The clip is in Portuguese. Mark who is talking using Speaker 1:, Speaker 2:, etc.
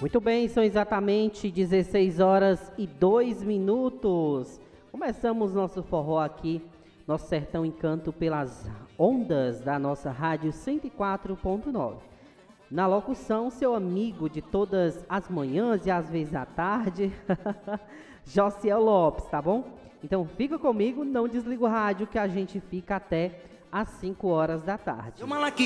Speaker 1: Muito bem, são exatamente 16 horas e 2 minutos. Começamos nosso forró aqui, nosso Sertão Encanto, pelas ondas da nossa rádio 104.9. Na locução, seu amigo de todas as manhãs e às vezes à tarde, Josiel Lopes, tá bom? Então fica comigo, não desliga o rádio que a gente fica até às 5 horas da tarde.